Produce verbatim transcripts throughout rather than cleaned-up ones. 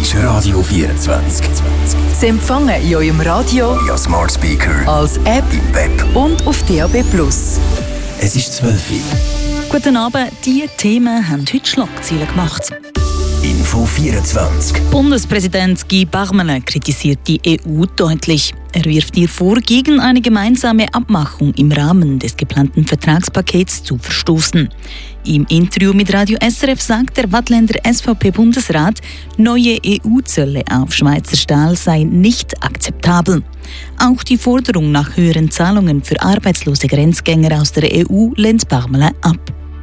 ist Radio vierundzwanzig. Sie empfangen in eurem Radio, via Smart Speaker, als App im Web und auf D A B plus. Es ist zwölf Uhr. Guten Abend, diese Themen haben heute Schlagzeilen gemacht. Info vierundzwanzig. Bundespräsident Guy Parmelin kritisiert die E U deutlich. Er wirft ihr vor, gegen eine gemeinsame Abmachung im Rahmen des geplanten Vertragspakets zu verstoßen. Im Interview mit Radio S R F sagt der Waadtländer S V P-Bundesrat, neue E U-Zölle auf Schweizer Stahl seien nicht akzeptabel. Auch die Forderung nach höheren Zahlungen für arbeitslose Grenzgänger aus der E U lehnt Parmelin ab.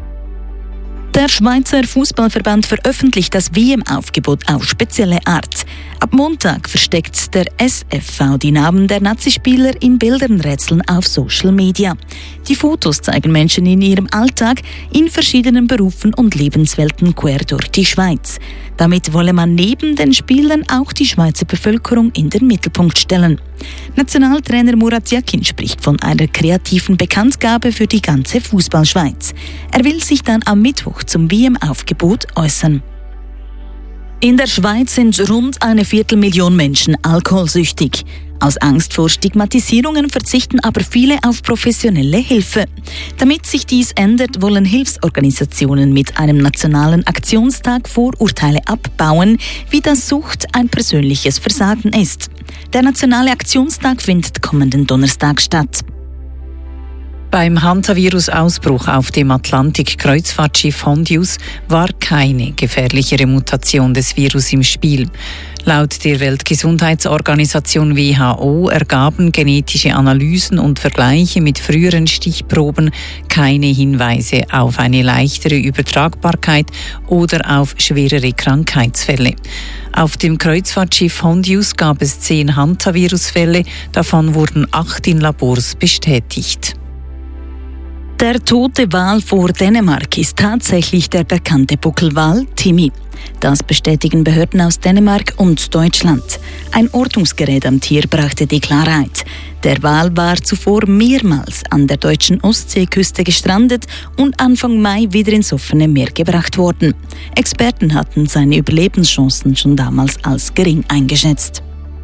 Der Schweizer Fußballverband veröffentlicht das W M-Aufgebot auf spezielle Art. Ab Montag versteckt der S F V die Namen der Nazispieler in Bildernrätseln auf Social Media. Die Fotos zeigen Menschen in ihrem Alltag in verschiedenen Berufen und Lebenswelten quer durch die Schweiz. Damit wolle man neben den Spielern auch die Schweizer Bevölkerung in den Mittelpunkt stellen. Nationaltrainer Murat Yakin spricht von einer kreativen Bekanntgabe für die ganze Fußballschweiz. Er will sich dann am Mittwoch zum W M-Aufgebot äußern. In der Schweiz sind rund eine Viertelmillion Menschen alkoholsüchtig. Aus Angst vor Stigmatisierungen verzichten aber viele auf professionelle Hilfe. Damit sich dies ändert, wollen Hilfsorganisationen mit einem nationalen Aktionstag Vorurteile abbauen, wie das Sucht ein persönliches Versagen ist. Der nationale Aktionstag findet kommenden Donnerstag statt. Beim Hantavirus-Ausbruch auf dem Atlantik-Kreuzfahrtschiff Hondius war keine gefährlichere Mutation des Virus im Spiel. Laut der Weltgesundheitsorganisation W H O ergaben genetische Analysen und Vergleiche mit früheren Stichproben keine Hinweise auf eine leichtere Übertragbarkeit oder auf schwerere Krankheitsfälle. Auf dem Kreuzfahrtschiff Hondius gab es zehn Hantavirus-Fälle, davon wurden acht in Labors bestätigt. Der tote Wal vor Dänemark ist tatsächlich der bekannte Buckelwal Timmy. Das bestätigen Behörden aus Dänemark und Deutschland. Ein Ortungsgerät am Tier brachte die Klarheit. Der Wal war zuvor mehrmals an der deutschen Ostseeküste gestrandet und Anfang Mai wieder ins offene Meer gebracht worden. Experten hatten seine Überlebenschancen schon damals als gering eingeschätzt.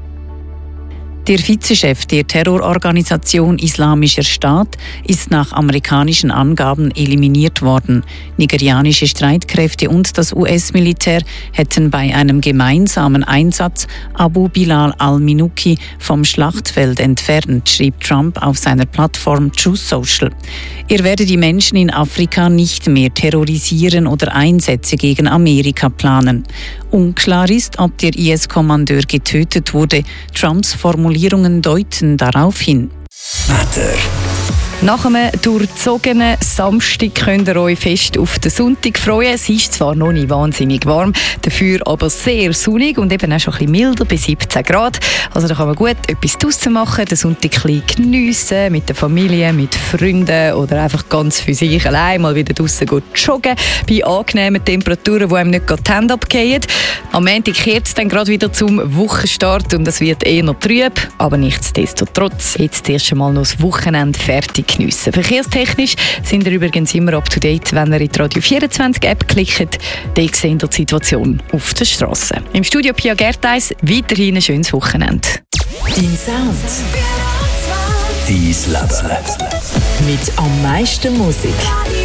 Der Vizechef der Terrororganisation Islamischer Staat ist nach amerikanischen Angaben eliminiert worden. Nigerianische Streitkräfte und das U S-Militär hätten bei einem gemeinsamen Einsatz Abu Bilal al-Minuki vom Schlachtfeld entfernt, schrieb Trump auf seiner Plattform Truth Social. Er werde die Menschen in Afrika nicht mehr terrorisieren oder Einsätze gegen Amerika planen. Unklar ist, ob der I S-Kommandeur getötet wurde. Trumps Formulierungen deuten darauf hin. Wetter. Nach einem durchzogenen Samstag könnt ihr euch fest auf den Sonntag freuen. Es ist zwar noch nicht wahnsinnig warm, dafür aber sehr sonnig und eben auch schon ein bisschen milder, bis siebzehn Grad. Also da kann man gut etwas draussen machen, den Sonntag ein bisschen geniessen, mit der Familie, mit Freunden oder einfach ganz für sich allein mal wieder draussen joggen, bei angenehmen Temperaturen, die einem nicht die Hände abgehen. Am Montag kehrt es dann gerade wieder zum Wochenstart und es wird eher noch trüb, aber nichtsdestotrotz jetzt erst einmal noch das Wochenende fertig geniessen. Verkehrstechnisch sind ihr übrigens immer up to date, wenn ihr in die Radio vierundzwanzig App klickt. Dort seht ihr die Situation auf der Straße. Im Studio Pia Gerteis, weiterhin ein schönes Wochenende. Dein Sound. Dein Leben. Mit am meisten Musik.